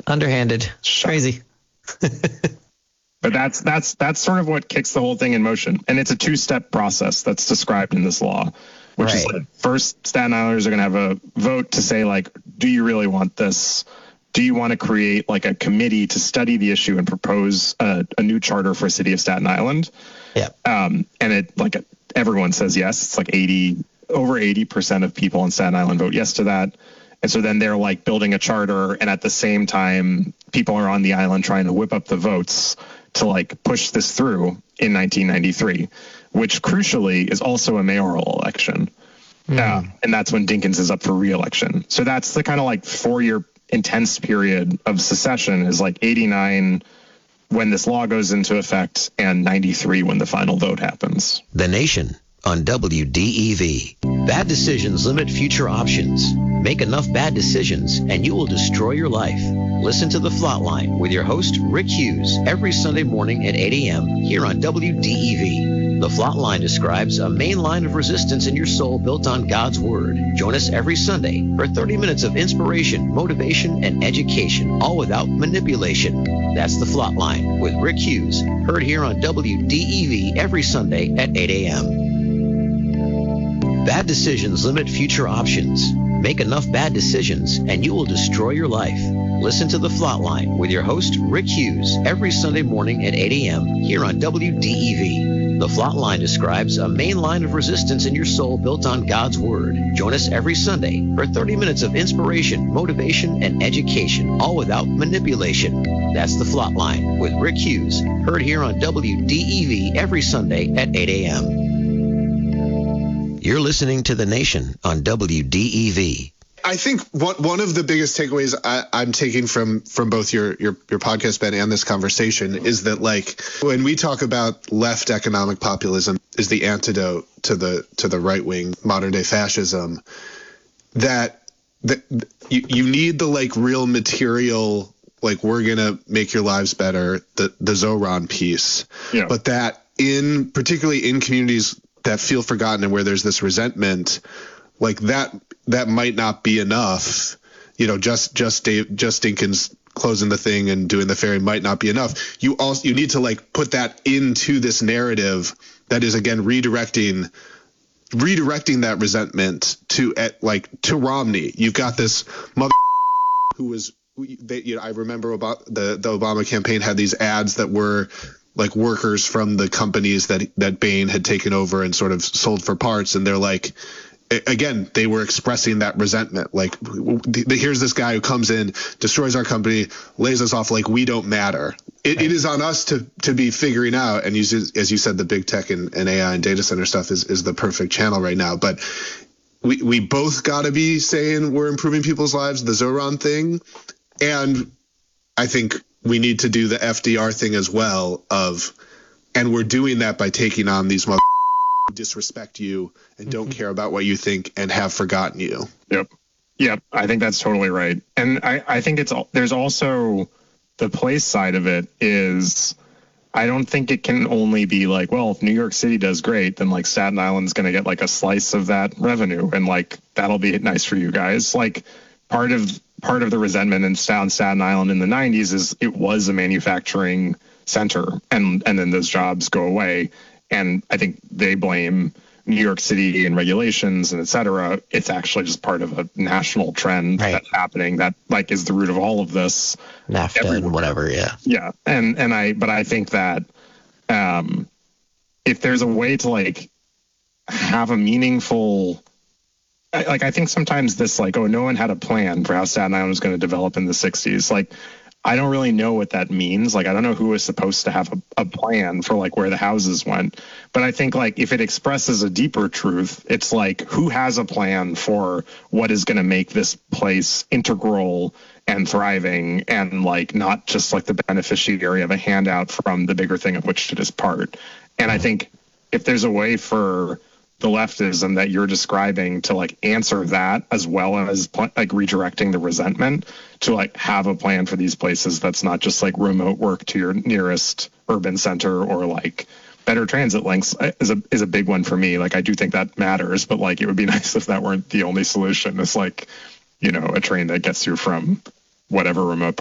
Underhanded. Crazy. But that's sort of what kicks the whole thing in motion. And it's a two-step process that's described in this law, which is like, first, Staten Islanders are going to have a vote to say, like, do you really want this? Do you want to create like a committee to study the issue and propose a new charter for City of Staten Island? Yeah. And it like everyone says yes. It's like over 80% of people on Staten Island vote yes to that. And so then they're like building a charter, and at the same time, people are on the island trying to whip up the votes to like push this through in 1993, which crucially is also a mayoral election. And that's when Dinkins is up for re-election. So that's the kind of like 4-year intense period of secession, is like 89 when this law goes into effect and 93 when the final vote happens. The Nation on WDEV. Bad decisions limit future options. Make enough bad decisions and you will destroy your life. Listen to The Flatline with your host, Rick Hughes, every Sunday morning at 8 a.m. here on WDEV. The Flatline describes a main line of resistance in your soul built on God's Word. Join us every Sunday for 30 minutes of inspiration, motivation, and education, all without manipulation. That's The Flatline with Rick Hughes, heard here on WDEV every Sunday at 8 a.m. Bad decisions limit future options. Make enough bad decisions and you will destroy your life. Listen to The Flatline with your host, Rick Hughes, every Sunday morning at 8 a.m. here on WDEV. The Flatline describes a main line of resistance in your soul built on God's Word. Join us every Sunday for 30 minutes of inspiration, motivation, and education, all without manipulation. That's The Flatline with Rick Hughes, heard here on WDEV every Sunday at 8 a.m. You're listening to The Nation on WDEV. I think one of the biggest takeaways I'm taking from both your podcast, Ben, and this conversation is that, like, when we talk about left economic populism is the antidote to the right wing modern day fascism, that you need the like real material, like, we're gonna make your lives better, the Zoran piece, but that particularly in communities that feel forgotten and where there's this resentment, like that might not be enough. You know, just Dinkins closing the thing and doing the ferry might not be enough. You need to like put that into this narrative that is, again, redirecting that resentment to Romney. You've got this mother who was, I remember about the Obama campaign had these ads that were like workers from the companies that Bain had taken over and sort of sold for parts. And they're like, again, they were expressing that resentment. Like, here's this guy who comes in, destroys our company, lays us off like we don't matter. It is on us to be figuring out. And as you said, the big tech and AI and data center stuff is the perfect channel right now. But we both got to be saying we're improving people's lives, the Zoran thing. And I think we need to do the FDR thing as well and we're doing that by taking on these who disrespect you and don't care about what you think and have forgotten you. Yep. I think that's totally right. And I think there's also the place side of it is, I don't think it can only be like, well, if New York City does great, then like Staten Island's going to get like a slice of that revenue. And like, that'll be nice for you guys. Like part of the resentment in Staten Island in the 90s is it was a manufacturing center, and then those jobs go away. And I think they blame New York City and regulations and et cetera. It's actually just part of a national trend that's happening that like is the root of all of this. NAFTA and whatever. Yeah. Yeah. But I think that if there's a way to like have a meaningful, I think sometimes this like, oh, no one had a plan for how Staten Island was going to develop in the 60s. Like, I don't really know what that means. Like, I don't know who was supposed to have a plan for like where the houses went. But I think like if it expresses a deeper truth, it's like, who has a plan for what is going to make this place integral and thriving and like not just like the beneficiary of a handout from the bigger thing of which it is part. And I think if there's a way for the leftism that you're describing to like answer that, as well as like redirecting the resentment to like have a plan for these places that's not just like remote work to your nearest urban center or like better transit links is a big one for me. Like, I do think that matters, but like it would be nice if that weren't the only solution. It's like, you know, a train that gets you from whatever remote